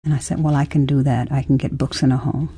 And I said, well, I can do that. I can get books in a home.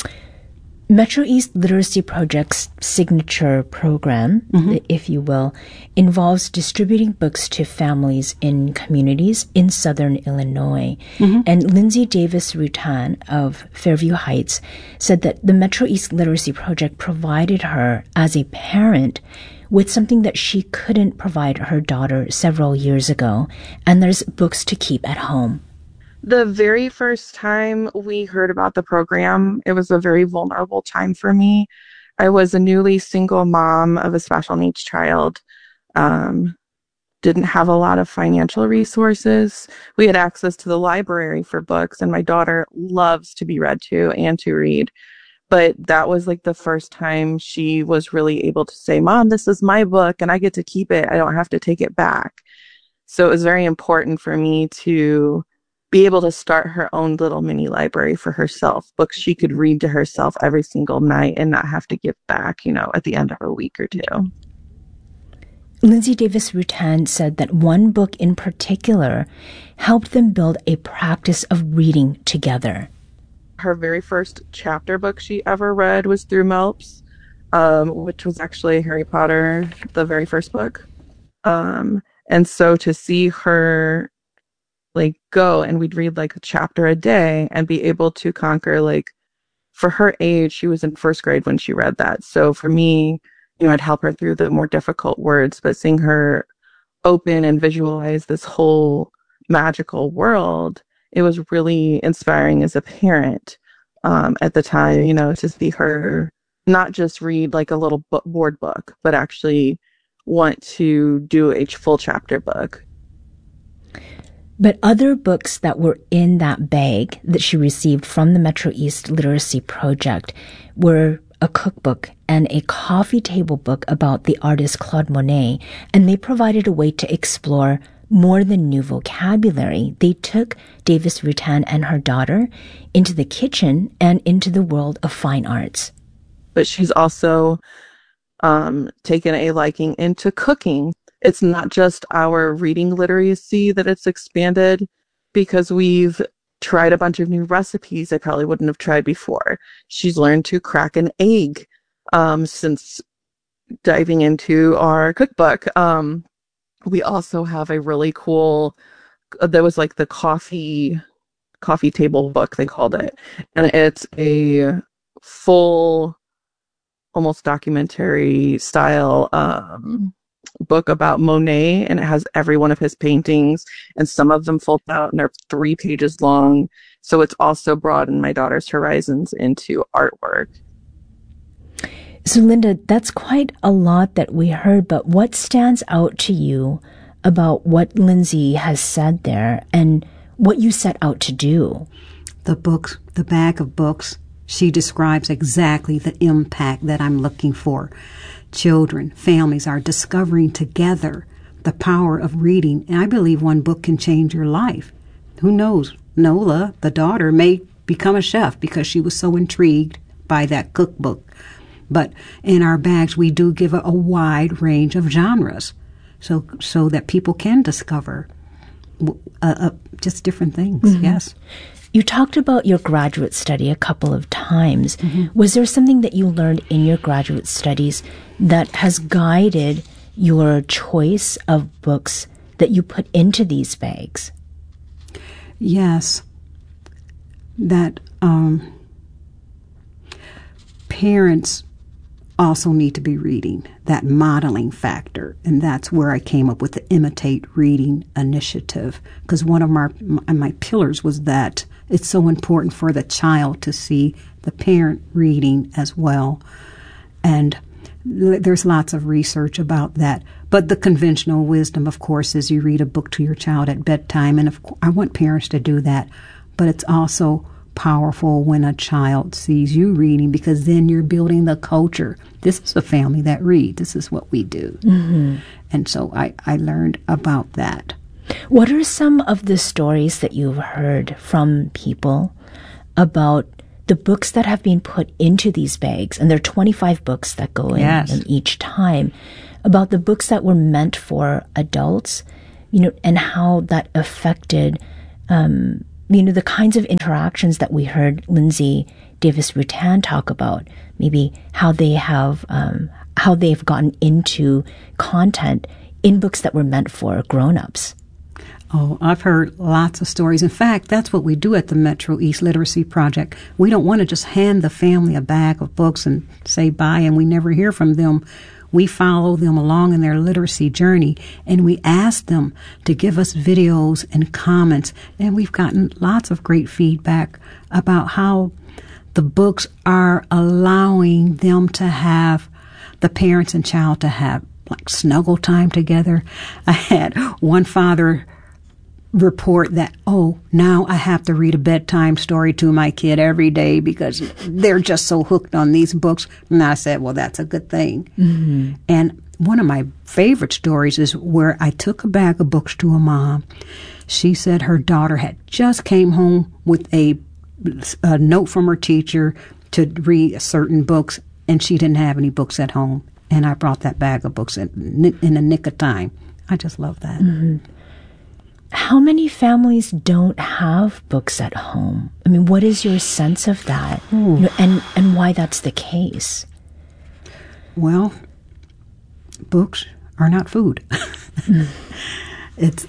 Metro East Literacy Project's signature program, if you will, involves distributing books to families in communities in southern Illinois. And Lindsay Davis Rutan of Fairview Heights said that the Metro East Literacy Project provided her, as a parent, with something that she couldn't provide her daughter several years ago, and there's books to keep at home. The very first time we heard about the program, it was a very vulnerable time for me. I was a newly single mom of a special needs child, didn't have a lot of financial resources. We had access to the library for books, and my daughter loves to be read to and to read. But that was like the first time she was really able to say, Mom, this is my book and I get to keep it. I don't have to take it back. So it was very important for me to be able to start her own little mini library for herself, books she could read to herself every single night and not have to give back, at the end of a week or two. Lindsay Davis Rutan said that one book in particular helped them build a practice of reading together. Her very first chapter book she ever read was Through Melps, which was actually Harry Potter, the very first book. And so to see her go, and we'd read a chapter a day and be able to conquer, for her age, she was in first grade when she read that. So for me, I'd help her through the more difficult words, but seeing her open and visualize this whole magical world, it was really inspiring as a parent at the time, to see her not just read a little board book, but actually want to do a full chapter book. But other books that were in that bag that she received from the Metro East Literacy Project were a cookbook and a coffee table book about the artist Claude Monet, and they provided a way to explore more than new vocabulary. They took Davis Rutan and her daughter into the kitchen and into the world of fine arts. But she's also taken a liking into cooking. It's not just our reading literacy that it's expanded, because we've tried a bunch of new recipes I probably wouldn't have tried before. She's learned to crack an egg since diving into our cookbook. We also have a really cool, there was the coffee table book, they called it. And it's a full, almost documentary style book about Monet, and it has every one of his paintings, and some of them fold out and they're 3 pages long. So it's also broadened my daughter's horizons into artwork. So Linda, that's quite a lot that we heard, but what stands out to you about what Lindsay has said there and what you set out to do? The books, the bag of books, she describes exactly the impact that I'm looking for. Children, families are discovering together the power of reading. And I believe one book can change your life. Who knows? Nola, the daughter, may become a chef because she was so intrigued by that cookbook. But in our bags, we do give a wide range of genres so that people can discover just different things. Mm-hmm. Yes. You talked about your graduate study a couple of times. Mm-hmm. Was there something that you learned in your graduate studies that has guided your choice of books that you put into these bags? Yes. That parents also need to be reading, that modeling factor. And that's where I came up with the Imitate Reading Initiative, because one of my pillars was that it's so important for the child to see the parent reading as well. And there's lots of research about that. But the conventional wisdom, of course, is you read a book to your child at bedtime. And I want parents to do that. But it's also powerful when a child sees you reading, because then you're building the culture. This is a family that reads. This is what we do. Mm-hmm. And so I learned about that. What are some of the stories that you've heard from people about the books that have been put into these bags? And there are 25 books that go in them each time, about the books that were meant for adults, and how that affected the kinds of interactions that we heard Lindsay Davis-Rutan talk about, maybe how they've gotten into content in books that were meant for grown-ups. Oh, I've heard lots of stories. In fact, that's what we do at the Metro East Literacy Project. We don't want to just hand the family a bag of books and say bye and we never hear from them. We follow them along in their literacy journey, and we ask them to give us videos and comments. And we've gotten lots of great feedback about how the books are allowing them to have, the parents and child to have like snuggle time together. I had one father report that, now I have to read a bedtime story to my kid every day because they're just so hooked on these books. And I said, well, that's a good thing. Mm-hmm. And one of my favorite stories is where I took a bag of books to a mom. She said her daughter had just came home with a note from her teacher to read certain books, and she didn't have any books at home. And I brought that bag of books in the nick of time. I just love that. Mm-hmm. How many families don't have books at home? I mean, what is your sense of that, and why that's the case? Well, books are not food. It's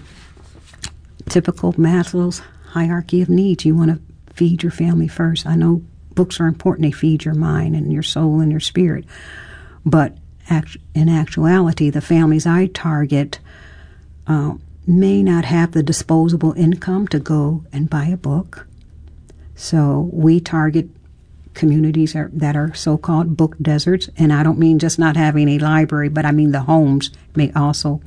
typical Maslow's hierarchy of needs. You want to feed your family first. I know books are important. They feed your mind and your soul and your spirit. But in actuality, the families I target may not have the disposable income to go and buy a book. So we target communities that are so-called book deserts. And I don't mean just not having a library, but I mean the homes may also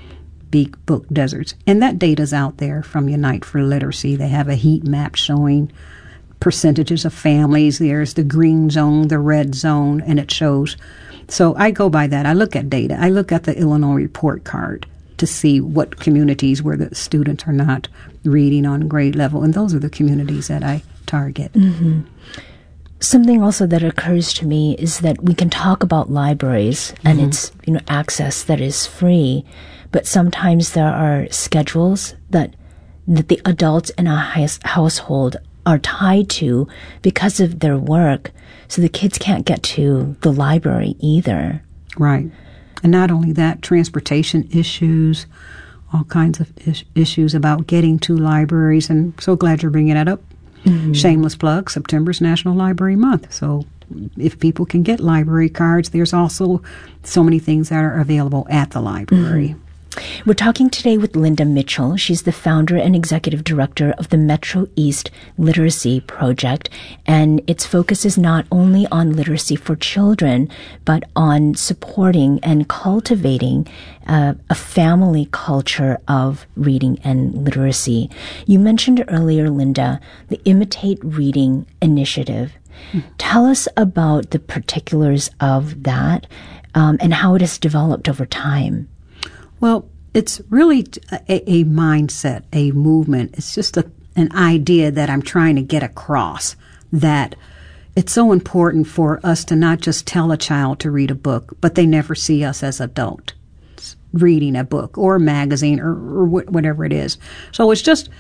be book deserts. And that data's out there from Unite for Literacy. They have a heat map showing percentages of families. There's the green zone, the red zone, and it shows. So I go by that. I look at data. I look at the Illinois report card to see what communities where the students are not reading on grade level. And those are the communities that I target. Mm-hmm. Something also that occurs to me is that we can talk about libraries and its access that is free, but sometimes there are schedules that the adults in a household are tied to because of their work, so the kids can't get to the library either. Right. And not only that, transportation issues, all kinds of issues about getting to libraries. And so glad you're bringing that up. Mm-hmm. Shameless plug, September's National Library Month. So if people can get library cards, there's also so many things that are available at the library. Mm-hmm. We're talking today with Linda Mitchell. She's the founder and executive director of the Metro East Literacy Project, and its focus is not only on literacy for children, but on supporting and cultivating a family culture of reading and literacy. You mentioned earlier, Linda, the Imitate Reading Initiative. Tell us about the particulars of that and how it has developed over time. Well, it's really a mindset, a movement. It's just an idea that I'm trying to get across, that it's so important for us to not just tell a child to read a book, but they never see us as adults reading a book or a magazine or whatever it is. So it's just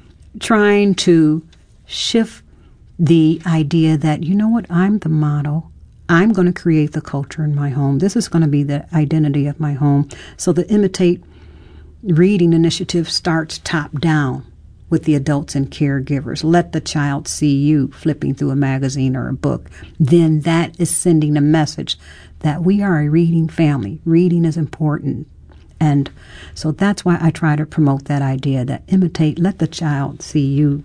trying to shift the idea that, you know what, I'm the model. I'm going to create the culture in my home. This is going to be the identity of my home. So the Imitate Reading Initiative starts top down with the adults and caregivers. Let the child see you flipping through a magazine or a book. Then that is sending a message that we are a reading family. Reading is important. And so that's why I try to promote that idea that imitate, let the child see you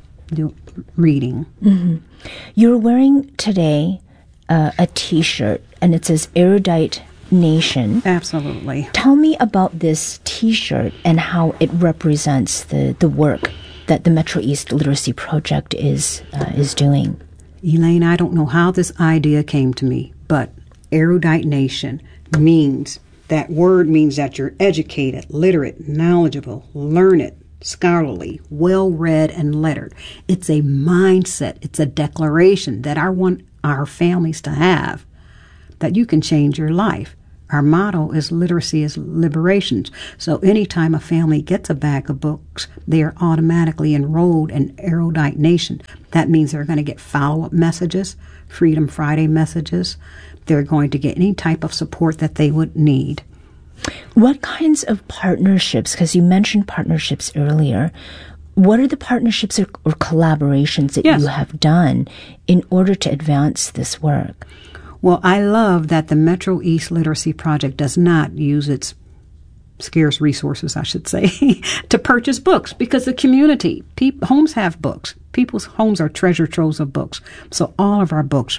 reading. Mm-hmm. You're wearing today a T-shirt, and it says Erudite Nation. Absolutely. Tell me about this T-shirt and how it represents the work that the Metro East Literacy Project is doing. Elaine, I don't know how this idea came to me, but Erudite Nation means, that word means that you're educated, literate, knowledgeable, learned, scholarly, well-read, and lettered. It's a mindset. It's a declaration that I want our families to have, that you can change your life. our motto is literacy is liberations. So anytime a family gets a bag of books, they are automatically enrolled in Erudite Nation. That means they're going to get follow-up messages, Freedom Friday messages. They're going to get any type of support that they would need. What kinds of partnerships, because you mentioned partnerships earlier, what are the partnerships or collaborations that you have done in order to advance this work? Well, I love that the Metro East Literacy Project does not use its scarce resources, I should say, to purchase books, because the community, homes have books. People's homes are treasure troves of books. So all of our books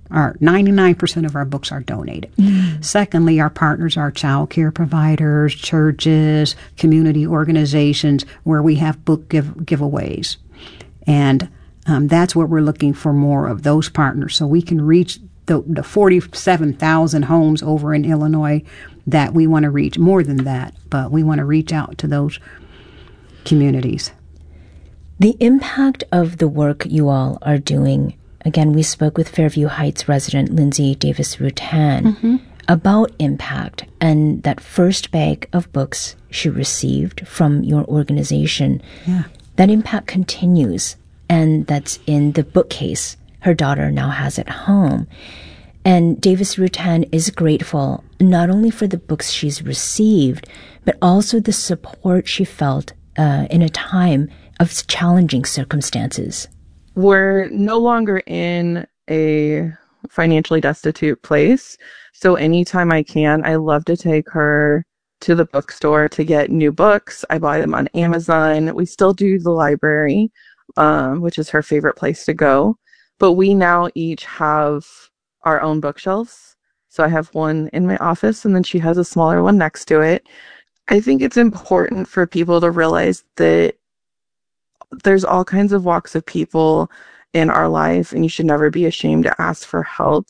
99% of our books are donated. Secondly, our partners are child care providers, churches, community organizations where we have book giveaways. And that's what we're looking for, more of those partners, so we can reach the 47,000 homes over in Illinois that we want to reach. More than that, but we want to reach out to those communities. The impact of the work you all are doing, again, we spoke with Fairview Heights resident Lindsay Davis-Rutan about impact, and that first bag of books she received from your organization. Yeah. That impact continues, and that's in the bookcase her daughter now has at home. And Davis-Rutan is grateful not only for the books she's received, but also the support she felt in a time of challenging circumstances. We're no longer in a financially destitute place. So anytime I can, I love to take her to the bookstore to get new books. I buy them on Amazon. We still do the library, which is her favorite place to go. But we now each have our own bookshelves. So I have one in my office, and then she has a smaller one next to it. I think it's important for people to realize that there's all kinds of walks of people in our life, and you should never be ashamed to ask for help.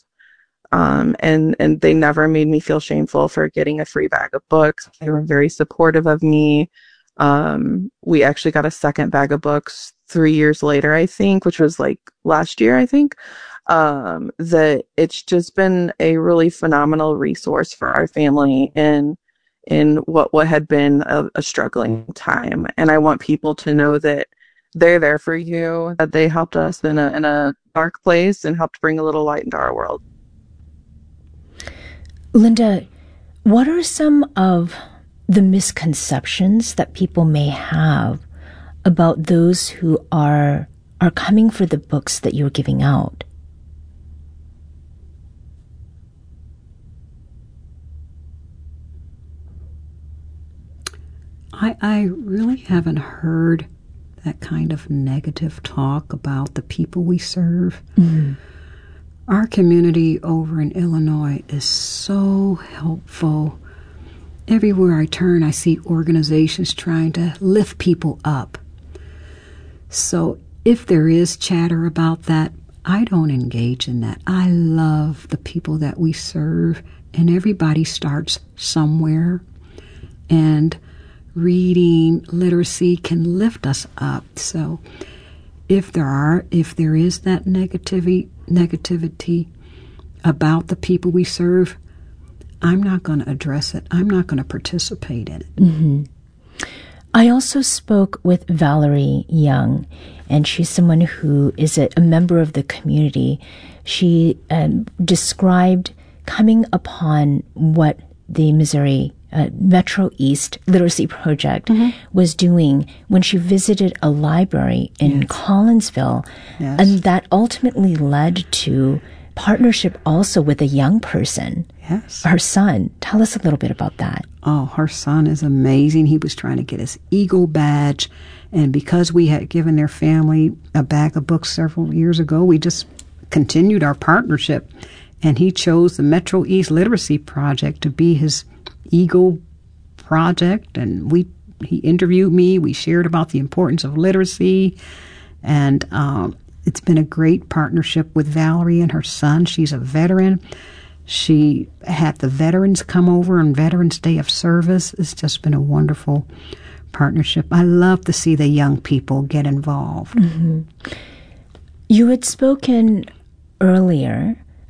And they never made me feel shameful for getting a free bag of books. They were very supportive of me. We actually got a second bag of books 3 years later, I think, which was like last year, I think. That it's just been a really phenomenal resource for our family in what had been a struggling time. And I want people to know that they're there for you, that they helped us in a dark place and helped bring a little light into our world. Linda, what are some of the misconceptions that people may have about those who are coming for the books that you're giving out? I really haven't heard that kind of negative talk about the people we serve. Our community over in Illinois is so helpful. Everywhere I turn, I see organizations trying to lift people up. So if there is chatter about that, I don't engage in that. I love the people that we serve, and everybody starts somewhere. And reading, literacy can lift us up. So if there is that negativity about the people we serve, I'm not going to address it. I'm not going to participate in it. I also spoke with Valerie Young, and she's someone who is a member of the community. She described coming upon what the Missouri Metro East Literacy Project was doing when she visited a library in Collinsville, and that ultimately led to partnership also with a young person. Yes. Her son. Tell us a little bit about that. Oh, her son is amazing. He was trying to get his Eagle badge, and because we had given their family a bag of books several years ago, we just continued our partnership, and he chose the Metro East Literacy Project to be his Eagle project, and he interviewed me. We shared about the importance of literacy, and it's been a great partnership with Valerie and her son. She's a veteran. She had the veterans come over on Veterans Day of Service. It's just been a wonderful partnership. I love to see the young people get involved. You had spoken earlier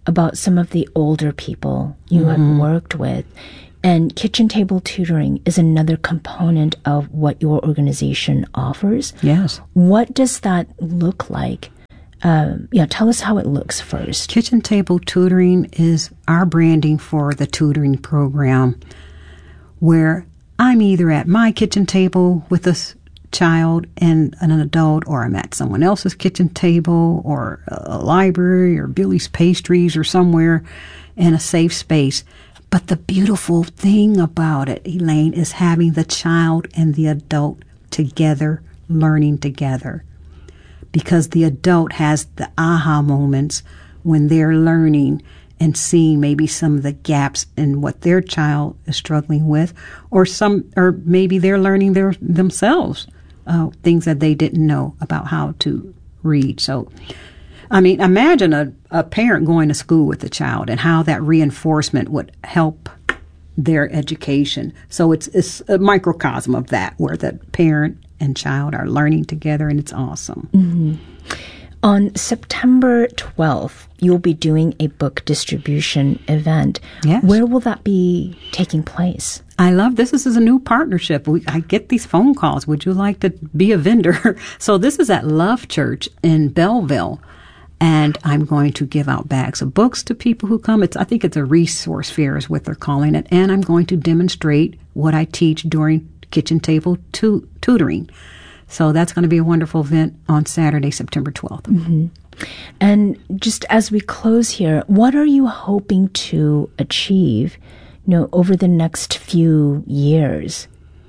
about some of the older people you have worked with. And kitchen table tutoring is another component of what your organization offers. Yes. What does that look like? Tell us how it looks first. Kitchen table tutoring is our branding for the tutoring program, where I'm either at my kitchen table with a child and an adult, or I'm at someone else's kitchen table, or a library, or Billy's Pastries, or somewhere in a safe space. But the beautiful thing about it, Elaine, is having the child and the adult together, learning together. Because the adult has the aha moments when they're learning and seeing maybe some of the gaps in what their child is struggling with, or maybe they're learning themselves things that they didn't know about how to read. So, I mean, imagine a parent going to school with a child and how that reinforcement would help their education. So it's a microcosm of that, where the parent and child are learning together, and it's awesome. Mm-hmm. On September 12th, you'll be doing a book distribution event. Yes. Where will that be taking place? I love this. This is a new partnership. I get these phone calls. Would you like to be a vendor? So this is at Love Church in Belleville. And I'm going to give out bags of books to people who come. I think it's a resource fair is what they're calling it. And I'm going to demonstrate what I teach during kitchen table tutoring. So that's going to be a wonderful event on Saturday, September 12th. Mm-hmm. And just as we close here, what are you hoping to achieve, over the next few years?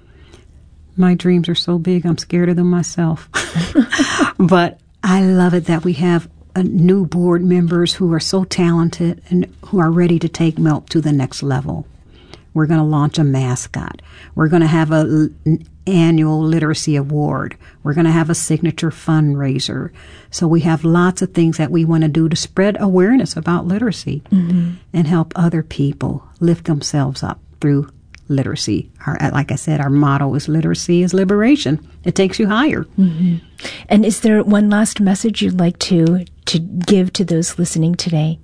My dreams are so big, I'm scared of them myself. But I love it that we have new board members who are so talented and who are ready to take Melt to the next level. We're going to launch a mascot. We're going to have an annual literacy award. We're going to have a signature fundraiser. So we have lots of things that we want to do to spread awareness about literacy and help other people lift themselves up through literacy. Like I said, our motto is literacy is liberation. It takes you higher. Mm-hmm. And is there one last message you'd like to give to those listening today?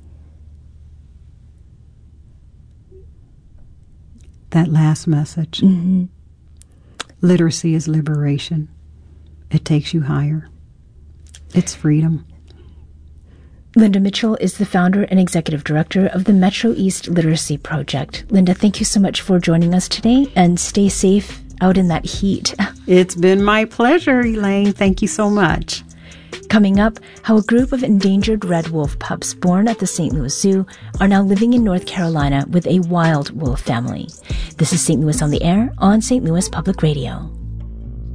That last message. Mm-hmm. Literacy is liberation. It takes you higher. It's freedom. Linda Mitchell is the founder and executive director of the Metro East Literacy Project. Linda, thank you so much for joining us today, and stay safe out in that heat. It's been my pleasure, Elaine. Thank you so much. Coming up, how a group of endangered red wolf pups born at the St. Louis Zoo are now living in North Carolina with a wild wolf family. This is St. Louis on the Air on St. Louis Public Radio.